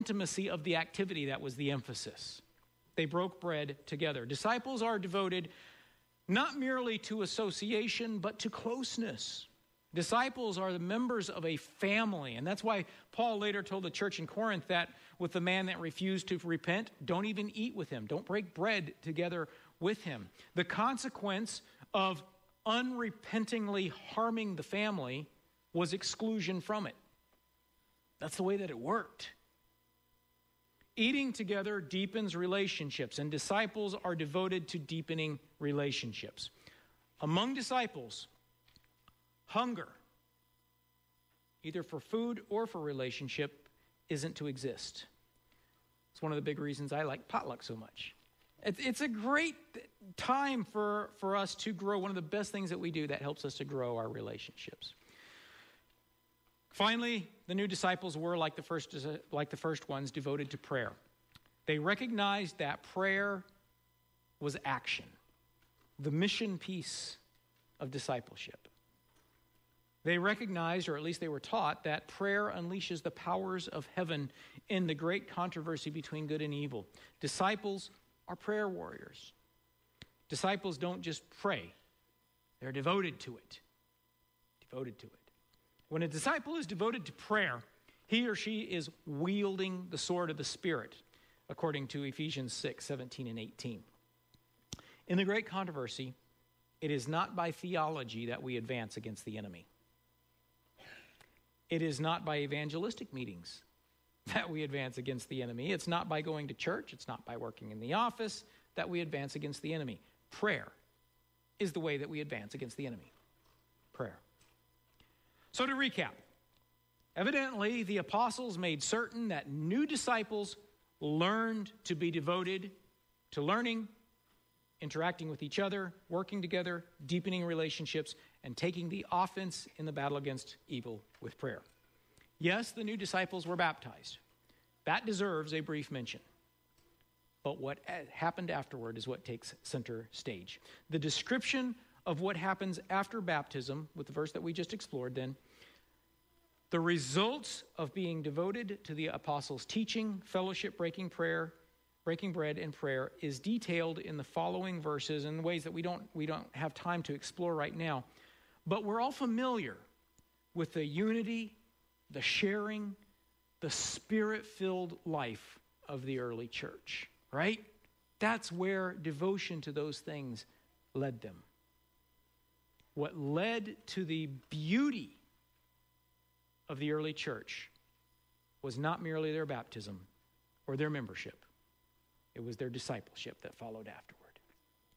intimacy of the activity that was the emphasis. They broke bread together. Disciples are devoted not merely to association, but to closeness. Disciples are the members of a family. And that's why Paul later told the church in Corinth that with the man that refused to repent, don't even eat with him. Don't break bread together with him. The consequence of unrepentingly harming the family was exclusion from it. That's the way that it worked. Eating together deepens relationships, and disciples are devoted to deepening relationships. Among disciples, hunger, either for food or for relationship, isn't to exist. It's one of the big reasons I like potluck so much. It's a great time for us to grow. One of the best things that we do that helps us to grow our relationships. Finally, the new disciples were, like the first ones, devoted to prayer. They recognized that prayer was action, the mission piece of discipleship. They recognized, or at least they were taught, that prayer unleashes the powers of heaven in the great controversy between good and evil. Disciples are prayer warriors. Disciples don't just pray. They're devoted to it. Devoted to it. When a disciple is devoted to prayer, he or she is wielding the sword of the Spirit, according to Ephesians 6, 17 and 18. In the great controversy, it is not by theology that we advance against the enemy. It is not by evangelistic meetings that we advance against the enemy. It's not by going to church. It's not by working in the office that we advance against the enemy. Prayer is the way that we advance against the enemy. Prayer. So to recap, evidently the apostles made certain that new disciples learned to be devoted to learning, interacting with each other, working together, deepening relationships, and taking the offense in the battle against evil with prayer. Yes, the new disciples were baptized. That deserves a brief mention. But what happened afterward is what takes center stage. The description of what happens after baptism, with the verse that we just explored then, the results of being devoted to the apostles' teaching, fellowship, breaking bread and prayer is detailed in the following verses in ways that we don't have time to explore right now. But we're all familiar with the unity, the sharing, the Spirit-filled life of the early church, right? That's where devotion to those things led them. What led to the beauty of the early church was not merely their baptism or their membership. It was their discipleship that followed afterward.